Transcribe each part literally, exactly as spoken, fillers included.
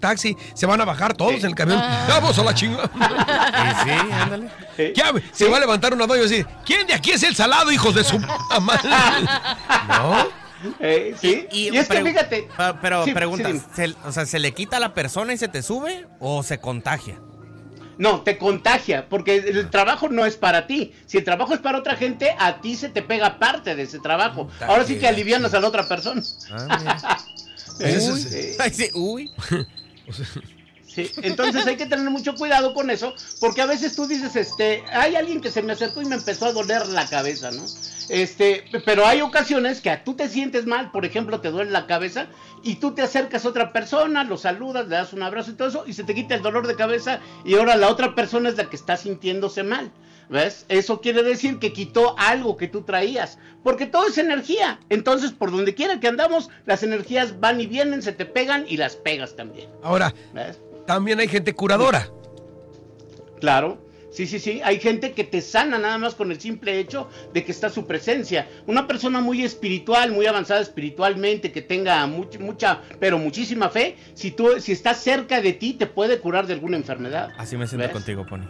taxi, se van a bajar todos sí. en el camión. Ah. ¡Vamos a la chingada! Sí, sí, ándale. Ya, sí. Se va a levantar una doña y decir, ¿quién de aquí es el salado, hijos de su madre? ¿No? Eh, sí, y, y, y es pero, que fíjate. Pero sí, pregunta, sí, ¿se, o sea, ¿se le quita a la persona y se te sube o se contagia? No, te contagia, porque el trabajo no es para ti. Si el trabajo es para otra gente, a ti se te pega parte de ese trabajo. Ahora sí que alivianas a la otra persona. Ah, uy, sí. Ay, sí, uy. Sí, entonces hay que tener mucho cuidado con eso, porque a veces tú dices, este, hay alguien que se me acercó y me empezó a doler la cabeza, ¿no? Este, pero hay ocasiones que tú te sientes mal, por ejemplo, te duele la cabeza y tú te acercas a otra persona, lo saludas, le das un abrazo y todo eso y se te quita el dolor de cabeza y ahora la otra persona es la que está sintiéndose mal, ¿ves? Eso quiere decir que quitó algo que tú traías, porque todo es energía, entonces por donde quiera que andamos, las energías van y vienen, se te pegan y las pegas también. Ahora, ¿ves? También hay gente curadora. Claro. Sí, sí, sí, hay gente que te sana nada más con el simple hecho de que está su presencia. Una persona muy espiritual, muy avanzada espiritualmente, que tenga mucha, mucha, pero muchísima fe, si tú, si está cerca de ti, te puede curar de alguna enfermedad. Así me siento. ¿Ves? Contigo, Pony.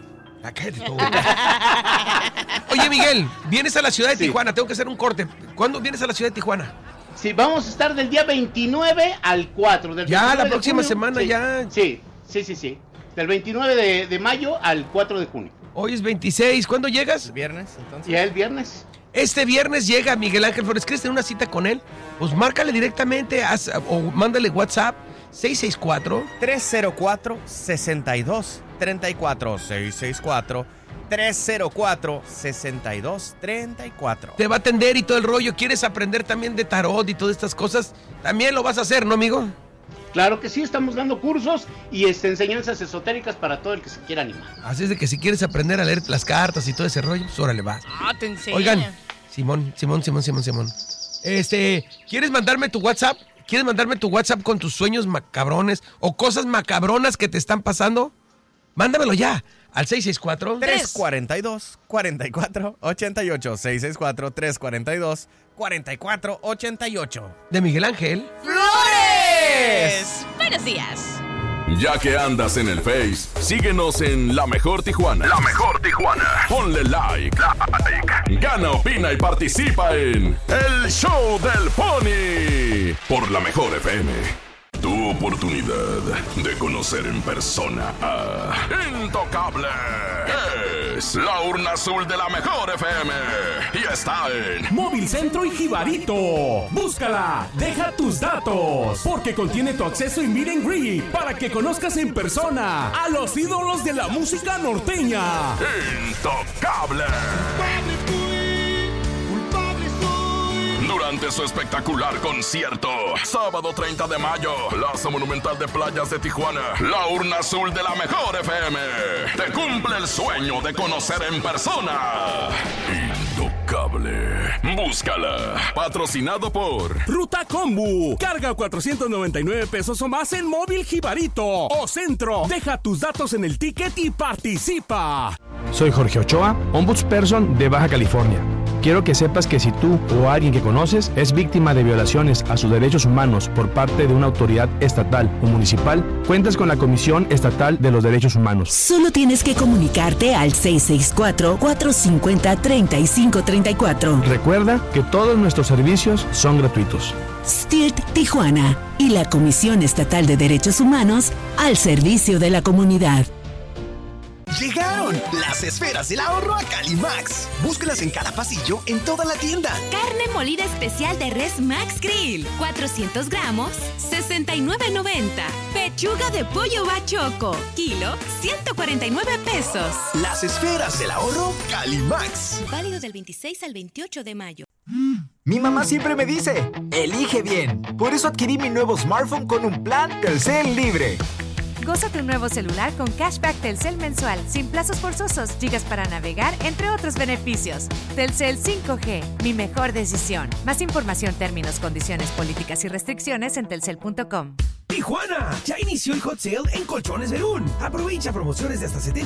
Oye, Miguel, vienes a la ciudad de sí. Tijuana, tengo que hacer un corte. ¿Cuándo vienes a la ciudad de Tijuana? Sí, vamos a estar del día veintinueve al cuatro. Del ya, la próxima semana, sí, ya. Sí, sí, sí, sí. Del veintinueve de, de mayo al cuatro de junio. Hoy es veintiséis, ¿cuándo llegas? ¿El viernes, entonces? Ya el viernes. Este viernes llega Miguel Ángel Flores. ¿Quieres tener una cita con él? Pues márcale directamente haz, o mándale WhatsApp seis seis cuatro tres cero cuatro seis dos tres cuatro seis seis cuatro tres cero cuatro seis dos tres cuatro. Te va a atender y todo el rollo. ¿Quieres aprender también de tarot y todas estas cosas? También lo vas a hacer, ¿no, amigo? Claro que sí, estamos dando cursos y este, enseñanzas esotéricas para todo el que se quiera animar. Así es de que si quieres aprender a leer las cartas y todo ese rollo, pues órale, va. Ah, te enseño. Oigan, Simón, Simón, Simón, Simón, Simón. Este, ¿quieres mandarme tu WhatsApp? ¿Quieres mandarme tu WhatsApp con tus sueños macabrones o cosas macabronas que te están pasando? Mándamelo ya al seis seis cuatro tres cuatro dos cuatro cuatro ocho ocho. seis seis cuatro tres cuatro dos cuatro cuatro ocho ocho. De Miguel Ángel Flores. Buenos días. Ya que andas en el Face, síguenos en La Mejor Tijuana. La Mejor Tijuana. Ponle like. like. Gana, opina y participa en El Show del Pony. Por La Mejor F M. Tu oportunidad de conocer en persona a Intocable. Es la urna azul de La Mejor F M. Y está en Móvil Centro y Jibarito. Búscala, deja tus datos, porque contiene tu acceso y meet and greet para que conozcas en persona a los ídolos de la música norteña. Intocable. Durante su espectacular concierto, sábado treinta de mayo, Plaza Monumental de Playas de Tijuana, la urna azul de La Mejor F M. Te cumple el sueño de conocer en persona. Intocable. Búscala. Patrocinado por Ruta Combu. Carga cuatrocientos noventa y nueve pesos o más en Móvil Jibarito o Centro. Deja tus datos en el ticket y participa. Soy Jorge Ochoa, Ombudsperson de Baja California. Quiero que sepas que si tú o alguien que conoces es víctima de violaciones a sus derechos humanos por parte de una autoridad estatal o municipal, cuentas con la Comisión Estatal de los Derechos Humanos. Solo tienes que comunicarte al seis seis cuatro, cuatro cinco cero, tres cinco tres cuatro. Recuerda que todos nuestros servicios son gratuitos. STIRT Tijuana y la Comisión Estatal de Derechos Humanos al servicio de la comunidad. Llegaron las esferas del ahorro a Calimax. Búscalas en cada pasillo en toda la tienda. Carne molida especial de res Max Grill, cuatrocientos gramos, sesenta y nueve noventa. Pechuga de pollo bachoco, kilo, ciento cuarenta y nueve pesos. Las esferas del ahorro Calimax. Válido del veintiséis al veintiocho de mayo. Mi mamá siempre me dice, elige bien. Por eso adquirí mi nuevo smartphone con un plan Telcel Libre. Goza tu nuevo celular con cashback Telcel mensual, sin plazos forzosos, gigas para navegar, entre otros beneficios. Telcel cinco G, mi mejor decisión. Más información, términos, condiciones, políticas y restricciones en telcel punto com. Tijuana, ya inició el hot sale en Colchones Verún. Aprovecha promociones de hasta setenta